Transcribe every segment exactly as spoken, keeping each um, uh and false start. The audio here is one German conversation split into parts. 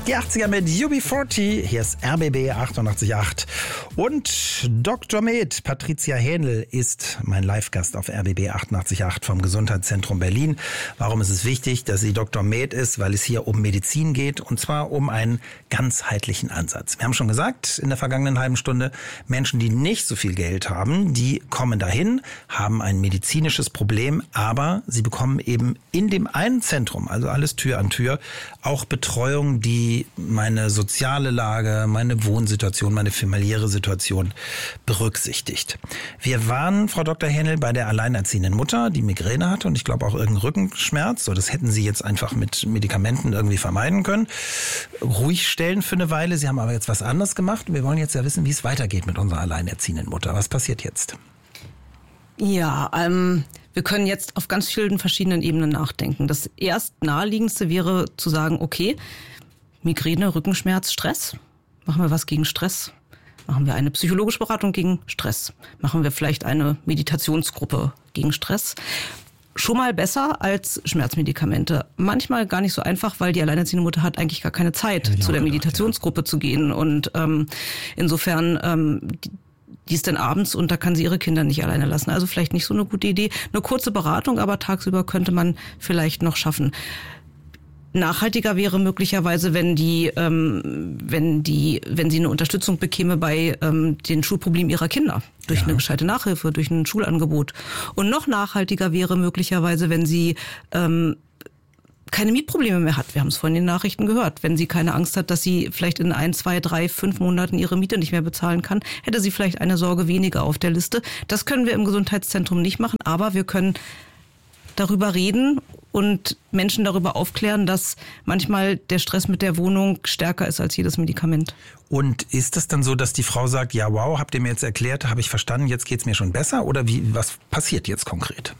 Die achtziger mit U B vierzig, hier ist R B B achtundachtzig Komma acht. Und Doktor Med, Patricia Hähnel, ist mein Live-Gast auf R B B achtundachtzig Komma acht vom Gesundheitszentrum Berlin. Warum ist es wichtig, dass sie Doktor Med ist? Weil es hier um Medizin geht, und zwar um einen ganzheitlichen Ansatz. Wir haben schon gesagt, in der vergangenen halben Stunde, Menschen, die nicht so viel Geld haben, die kommen dahin, haben ein medizinisches Problem, aber sie bekommen eben in dem einen Zentrum, also alles Tür an Tür, auch Betreuung, die meine soziale Lage, meine Wohnsituation, meine familiäre Situation berücksichtigt. Wir waren, Frau Doktor Hähnel, bei der alleinerziehenden Mutter, die Migräne hatte und ich glaube auch irgendeinen Rückenschmerz. So, das hätten Sie jetzt einfach mit Medikamenten irgendwie vermeiden können. Ruhig stellen für eine Weile. Sie haben aber jetzt was anderes gemacht. Wir wollen jetzt ja wissen, wie es weitergeht mit unserer alleinerziehenden Mutter. Was passiert jetzt? Ja, ähm, wir können jetzt auf ganz vielen verschiedenen Ebenen nachdenken. Das erst naheliegendste wäre zu sagen, okay, Migräne, Rückenschmerz, Stress. Machen wir was gegen Stress? Machen wir eine psychologische Beratung gegen Stress? Machen wir vielleicht eine Meditationsgruppe gegen Stress? Schon mal besser als Schmerzmedikamente. Manchmal gar nicht so einfach, weil die alleinerziehende Mutter hat eigentlich gar keine Zeit, ja, zu der Meditationsgruppe ja. zu gehen. Und ähm, insofern... Ähm, die, Die ist dann abends und da kann sie ihre Kinder nicht alleine lassen. Also vielleicht nicht so eine gute Idee. Eine kurze Beratung, aber tagsüber könnte man vielleicht noch schaffen. Nachhaltiger wäre möglicherweise, wenn die, ähm, wenn die, wenn sie eine Unterstützung bekäme bei ähm, den Schulproblemen ihrer Kinder durch ja. eine gescheite Nachhilfe, durch ein Schulangebot. Und noch nachhaltiger wäre möglicherweise, wenn sie ähm, keine Mietprobleme mehr hat. Wir haben es vorhin in den Nachrichten gehört. Wenn sie keine Angst hat, dass sie vielleicht in ein, zwei, drei, fünf Monaten ihre Miete nicht mehr bezahlen kann, hätte sie vielleicht eine Sorge weniger auf der Liste. Das können wir im Gesundheitszentrum nicht machen, aber wir können darüber reden und Menschen darüber aufklären, dass manchmal der Stress mit der Wohnung stärker ist als jedes Medikament. Und ist es dann so, dass die Frau sagt, ja wow, habt ihr mir jetzt erklärt, habe ich verstanden, jetzt geht's mir schon besser? Oder wie, was passiert jetzt konkret?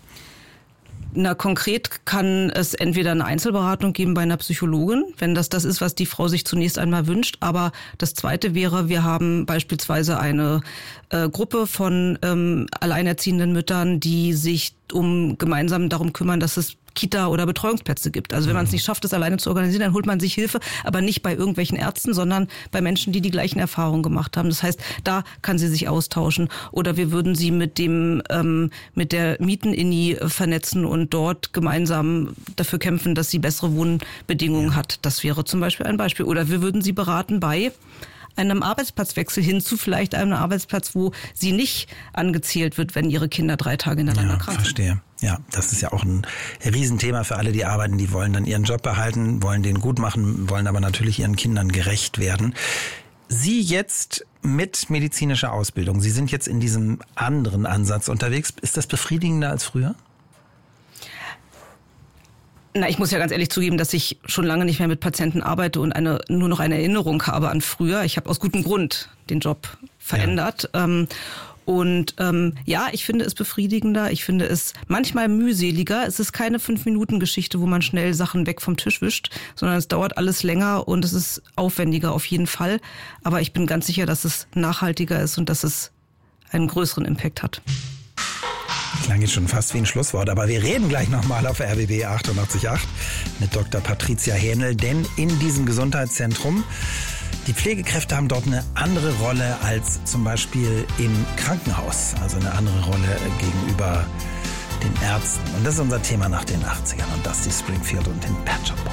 Na, konkret kann es entweder eine Einzelberatung geben bei einer Psychologin, wenn das das ist, was die Frau sich zunächst einmal wünscht. Aber das Zweite wäre, wir haben beispielsweise eine äh, Gruppe von ähm, alleinerziehenden Müttern, die sich um gemeinsam darum kümmern, dass es Kita- oder Betreuungsplätze gibt. Also wenn man es nicht schafft, das alleine zu organisieren, dann holt man sich Hilfe, aber nicht bei irgendwelchen Ärzten, sondern bei Menschen, die die gleichen Erfahrungen gemacht haben. Das heißt, da kann sie sich austauschen. Oder wir würden sie mit dem ähm, mit der Mieten-Inni vernetzen und dort gemeinsam dafür kämpfen, dass sie bessere Wohnbedingungen ja. hat. Das wäre zum Beispiel ein Beispiel. Oder wir würden sie beraten bei einem Arbeitsplatzwechsel hin zu vielleicht einem Arbeitsplatz, wo sie nicht angezählt wird, wenn ihre Kinder drei Tage hintereinander ja, krank sind. Verstehe. Ja, das ist ja auch ein Riesenthema für alle, die arbeiten. Die wollen dann ihren Job behalten, wollen den gut machen, wollen aber natürlich ihren Kindern gerecht werden. Sie jetzt mit medizinischer Ausbildung, Sie sind jetzt in diesem anderen Ansatz unterwegs. Ist das befriedigender als früher? Na, ich muss ja ganz ehrlich zugeben, dass ich schon lange nicht mehr mit Patienten arbeite und eine nur noch eine Erinnerung habe an früher. Ich habe aus gutem Grund den Job verändert. Ja. Ähm, und ähm, ja, ich finde es befriedigender. Ich finde es manchmal mühseliger. Es ist keine Fünf-Minuten-Geschichte, wo man schnell Sachen weg vom Tisch wischt, sondern es dauert alles länger und es ist aufwendiger auf jeden Fall. Aber ich bin ganz sicher, dass es nachhaltiger ist und dass es einen größeren Impact hat. Klang jetzt schon fast wie ein Schlusswort, aber wir reden gleich nochmal auf R B B achtundachtzig Komma acht mit Doktor Patricia Hähnel, denn in diesem Gesundheitszentrum, die Pflegekräfte haben dort eine andere Rolle als zum Beispiel im Krankenhaus, also eine andere Rolle gegenüber den Ärzten. Und das ist unser Thema nach den achtzigern und Dusty Springfield und den Pet Shop Boys.